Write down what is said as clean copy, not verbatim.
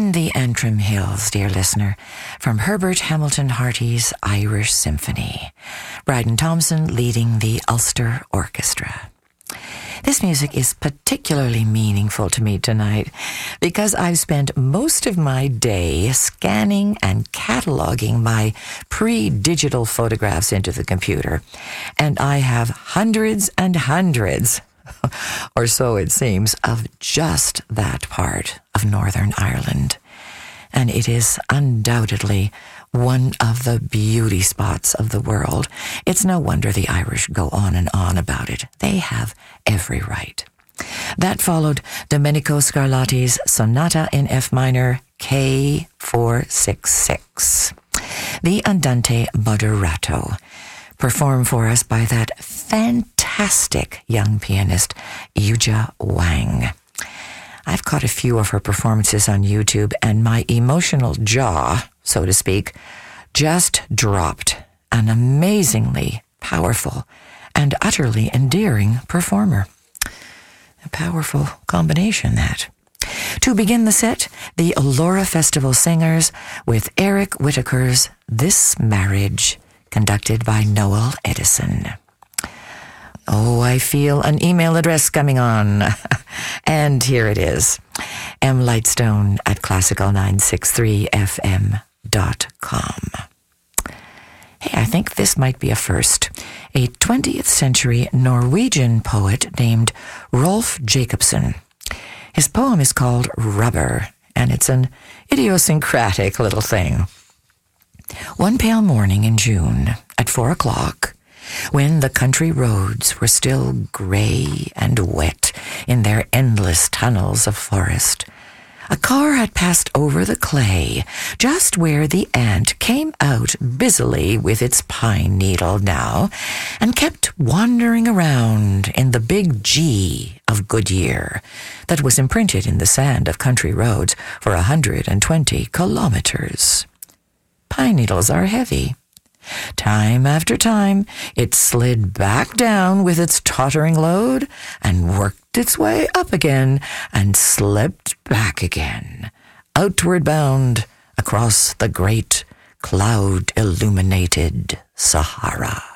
In the Antrim Hills, dear listener, from Herbert Hamilton Harty's Irish Symphony, Bryden Thompson leading the Ulster Orchestra. This music is particularly meaningful to me tonight because I've spent most of my day scanning and cataloging my pre-digital photographs into the computer, and I have hundreds and hundreds, or so it seems, of just that part of Northern Ireland. And it is undoubtedly one of the beauty spots of the world. It's no wonder the Irish go on and on about it. They have every right. That followed Domenico Scarlatti's Sonata in F minor, K466, the Andante Moderato, performed for us by that fantastic young pianist, Yuja Wang. I've caught a few of her performances on YouTube, and my emotional jaw, so to speak, just dropped. An amazingly powerful and utterly endearing performer. A powerful combination, that. To begin the set, the Allura Festival Singers with Eric Whitaker's This Marriage, conducted by Noel Edison. Oh, I feel an email address coming on. And here it is. mlightstone@classical963fm.com. Hey, I think this might be a first. A 20th century Norwegian poet named Rolf Jacobson. His poem is called Rubber, and it's an idiosyncratic little thing. One pale morning in June at 4 o'clock, when the country roads were still grey and wet in their endless tunnels of forest, a car had passed over the clay just where the ant came out busily with its pine needle now and kept wandering around in the big G of Goodyear that was imprinted in the sand of country roads for 120 kilometers. Pine needles are heavy. Time after time, it slid back down with its tottering load and worked its way up again and slipped back again, outward bound across the great cloud-illuminated Sahara.